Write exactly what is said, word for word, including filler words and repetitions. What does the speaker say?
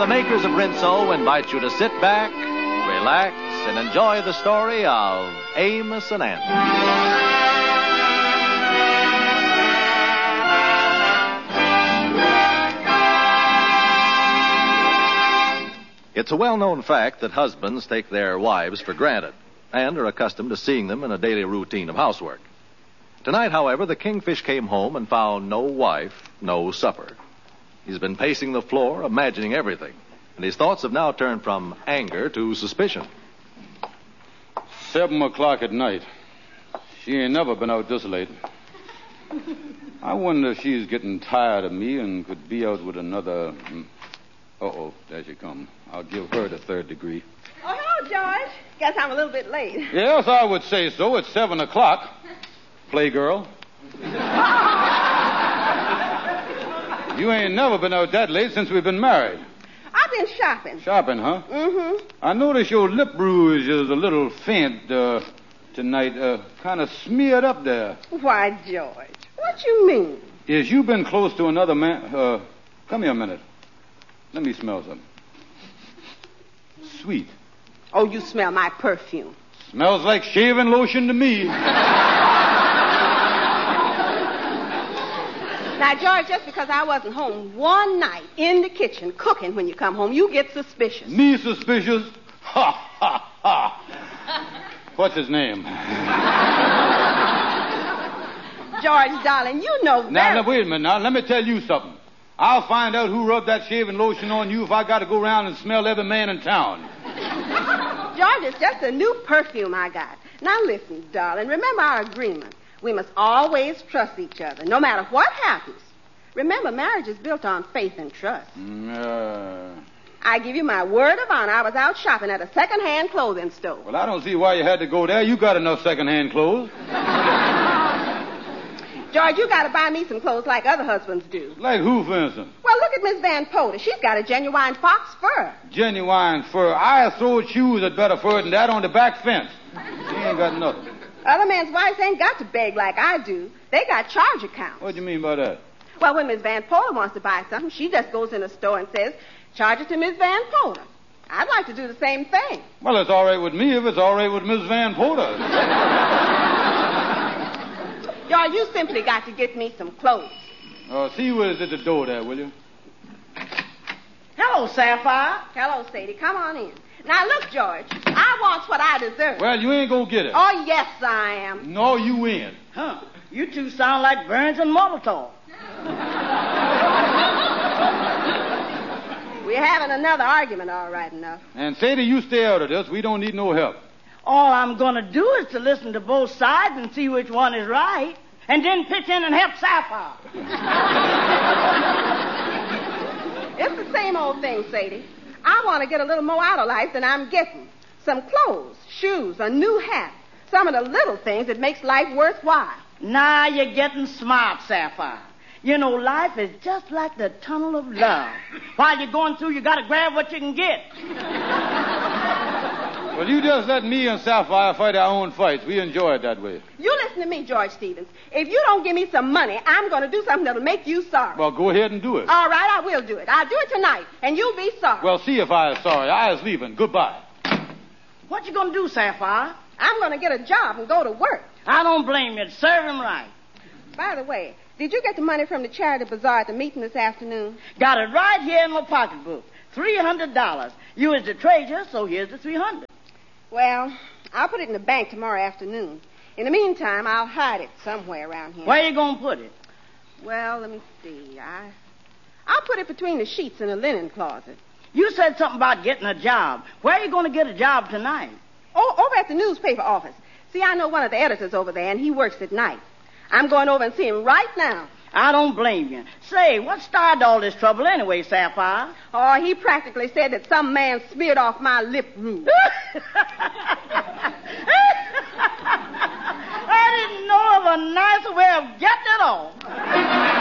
the makers of Rinso invite you to sit back, relax, and enjoy the story of Amos and Andy. It's a well-known fact that husbands take their wives for granted and are accustomed to seeing them in a daily routine of housework. Tonight, however, the Kingfish came home and found no wife, no supper. He's been pacing the floor, imagining everything, and his thoughts have now turned from anger to suspicion. Seven o'clock at night. She ain't never been out this late. I wonder if she's getting tired of me and could be out with another... Uh-oh, there she comes. I'll give her the third degree. Oh, hello, George. Guess I'm a little bit late. Yes, I would say so. It's seven o'clock. Playgirl. You ain't never been out that late since we've been married. I've been shopping. Shopping, huh? Mm-hmm. I notice your lip rouge is a little faint uh, tonight, uh, kind of smeared up there. Why, George, what you mean? Is you been close to another man? Uh, come here a minute. Let me smell something. Sweet. Oh, you smell my perfume. Smells like shaving lotion to me. Now, George, just because I wasn't home one night in the kitchen cooking when you come home, you get suspicious. Me suspicious? Ha, ha, ha. What's his name? George, darling, you know very... Now, now, wait a minute. Now, let me tell you something. I'll find out who rubbed that shaving lotion on you if I got to go around and smell every man in town. George, it's just a new perfume I got. Now, listen, darling, remember our agreement. We must always trust each other, no matter what happens. Remember, marriage is built on faith and trust. Uh... I give you my word of honor. I was out shopping at a second-hand clothing store. Well, I don't see why you had to go there. You got enough second-hand clothes. George, you got to buy me some clothes like other husbands do. Like who, for instance? Well, look at Miss Van Poter. She's got a genuine fox fur. Genuine fur. I throw shoes at better fur than that on the back fence. She ain't got nothing. Other men's wives ain't got to beg like I do. They got charge accounts. What do you mean by that? Well, when Miss Van Poter wants to buy something, she just goes in the store and says, charge it to Miss Van Poter. I'd like to do the same thing. Well, it's all right with me if it's all right with Miss Van Poter. George, you simply got to get me some clothes. Uh, see who is at the door there, will you? Hello, Sapphire. Hello, Sadie. Come on in. Now, look, George, I want what I deserve. Well, you ain't gonna get it. Oh, yes, I am. No, you ain't. Huh. You two sound like Burns and Molotov. We're having another argument, all right enough. And Sadie, you stay out of this. We don't need no help. All I'm going to do is to listen to both sides and see which one is right, and then pitch in and help Sapphire. It's the same old thing, Sadie. I want to get a little more out of life than I'm getting. Some clothes, shoes, a new hat. Some of the little things that makes life worthwhile. Now you're getting smart, Sapphire. You know, life is just like the tunnel of love. While you're going through, you got to grab what you can get. Well, you just let me and Sapphire fight our own fights. We enjoy it that way. You listen to me, George Stevens. If you don't give me some money, I'm going to do something that'll make you sorry. Well, go ahead and do it. All right, I will do it. I'll do it tonight, and you'll be sorry. Well, see if I is sorry. I is leaving. Goodbye. What you going to do, Sapphire? I'm going to get a job and go to work. I don't blame you. Serve him right. By the way, did you get the money from the charity bazaar at the meeting this afternoon? Got it right here in my pocketbook. three hundred dollars. You is the treasurer, so here's the three hundred dollars. Well, I'll put it in the bank tomorrow afternoon. In the meantime, I'll hide it somewhere around here. Where you going to put it? Well, let me see. I, I'll put it between the sheets in the linen closet. You said something about getting a job. Where are you going to get a job tonight? Oh, over at the newspaper office. See, I know one of the editors over there, and he works at night. I'm going over and see him right now. I don't blame you. Say, what started all this trouble anyway, Sapphire? Oh, he practically said that some man smeared off my lip rouge. I didn't know of a nicer way of getting it on.